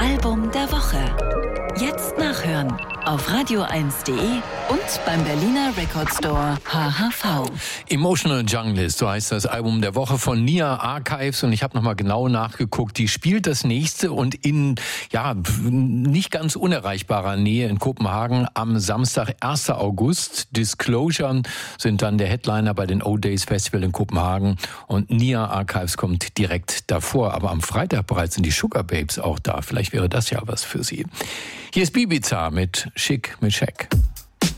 Album der Woche. Jetzt nachhören auf radio1.de und beim Berliner Record Store HHV. Emotional Junglist, so heißt das Album der Woche von Nia Archives. Und ich habe nochmal genau nachgeguckt. Die spielt das nächste und in nicht ganz unerreichbarer Nähe in Kopenhagen am Samstag, 1. August. Disclosure sind dann der Headliner bei den O-Days Festival in Kopenhagen. Und Nia Archives kommt direkt davor. Aber am Freitag bereits sind die Sugar Babes auch da. Vielleicht wäre das ja was für Sie. Hier ist Ibiza mit Schick mit Scheck.